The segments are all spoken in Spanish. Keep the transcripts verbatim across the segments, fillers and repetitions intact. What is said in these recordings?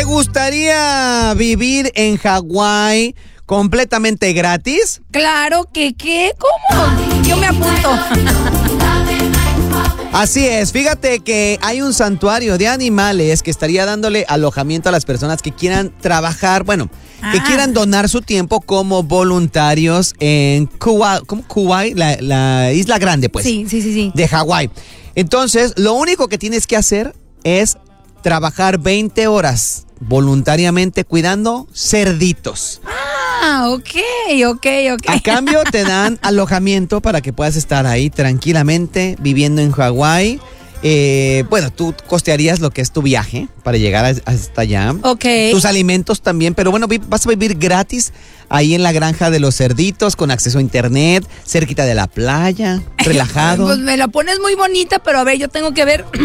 ¿Te gustaría vivir en Hawái completamente gratis? Claro que, ¿qué? ¿Cómo? Yo me apunto. Así es, fíjate que hay un santuario de animales que estaría dándole alojamiento a las personas que quieran trabajar, bueno, que Ah. quieran donar su tiempo como voluntarios en Kauai, ¿cómo? Kauai, la, la isla grande, pues. Sí, sí, sí, sí. De Hawái. Entonces, lo único que tienes que hacer es trabajar veinte horas voluntariamente cuidando cerditos. Ah, ok, ok, ok. A cambio te dan alojamiento para que puedas estar ahí tranquilamente viviendo en Hawái. Eh, bueno, tú costearías lo que es tu viaje para llegar a- hasta allá. Ok. Tus alimentos también, pero bueno, vi- vas a vivir gratis ahí en la granja de los cerditos, con acceso a internet, cerquita de la playa, relajado. Pues me la pones muy bonita, pero a ver, yo tengo que ver.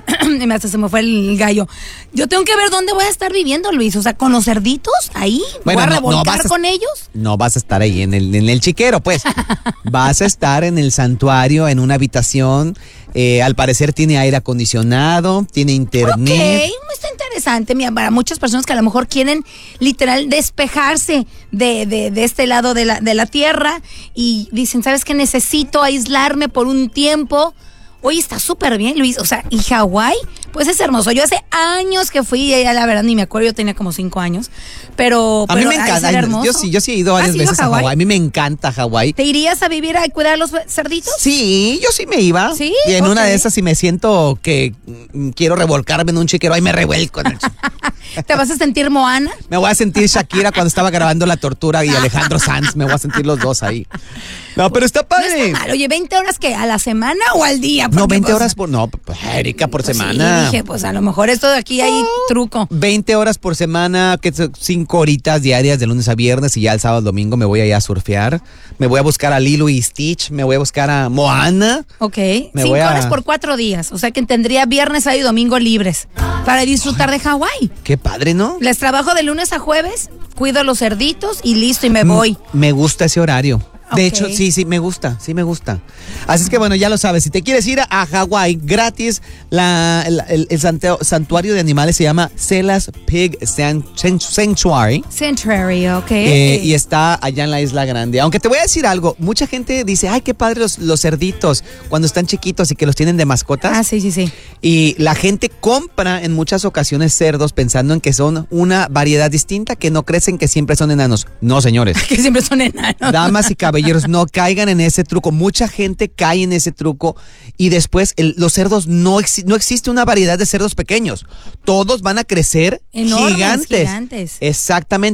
Y hasta se me fue el gallo. Yo tengo que ver dónde voy a estar viviendo, Luis. O sea, con los cerditos ahí. Bueno, ¿Voy a no- no revolcar vas a- con ellos? No vas a estar ahí en el, en el chiquero, pues. Vas a estar en el santuario, en una habitación. Eh, al parecer tiene aire acondicionado, tiene internet. Ok, está interesante, mira, para muchas personas que a lo mejor quieren literal despejarse de, de, de este lado de la, de la tierra y dicen, ¿sabes qué? Necesito aislarme por un tiempo. Oye, está súper bien, Luis. O sea, y Hawái, pues es hermoso. Yo hace años que fui, ya la verdad ni me acuerdo, yo tenía como cinco años. Pero, A mí pero me ha de encanta. ser Ay, hermoso. Yo sí, yo sí he ido varias ¿Has ido veces a Hawái. A mí me encanta Hawái. ¿Te irías a vivir a cuidar a los cerditos? Sí, yo sí me iba. Sí, Y en ok. una de esas, si me siento que mm, quiero revolcarme en un chiquero, ahí me revuelco en el ¿Te vas a sentir Moana? Me voy a sentir Shakira cuando estaba grabando La Tortura y Alejandro Sanz. Me voy a sentir los dos ahí. No, pero está No padre. está mal. Oye, ¿veinte horas qué? ¿A la semana o al día? No, Porque, veinte pues, horas por... No, pues, Erika, por pues, semana. Sí, dije, pues a lo mejor esto de aquí hay truco. veinte horas por semana, que son cinco horitas diarias de lunes a viernes y ya el sábado domingo me voy a ir a surfear. Me voy a buscar a Lilo y Stitch, me voy a buscar a Moana. Ok, Me cinco voy a- horas por cuatro días. O sea que tendría viernes, sábado y domingo libres para disfrutar de Hawái. Qué padre, ¿no? Les trabajo de lunes a jueves, cuido a los cerditos y listo y me voy. Me gusta ese horario. De Ok. hecho, sí, sí, me gusta, sí me gusta. Así es que bueno, ya lo sabes, si te quieres ir a, a Hawái gratis, la, la- el, el santeo- santuario de animales se llama Sellas Pig San- San- Sanctuary. Sanctuary, ok. Eh, y está allá en la Isla Grande. Aunque te voy a decir algo, mucha gente dice, ay, qué padre los, los cerditos cuando están chiquitos y que los tienen de mascotas. Ah, sí, sí, sí. Y la gente compra en muchas ocasiones cerdos pensando en que son una variedad distinta, que no crecen, que siempre son enanos. No, señores. Que siempre son enanos. Damas y caballeros, no caigan en ese truco. Mucha gente cae en ese truco y después el- los cerdos, no, exi- no existe una variedad de cerdos pequeños. Todos van a crecer Enormes, gigantes. gigantes. Exactamente.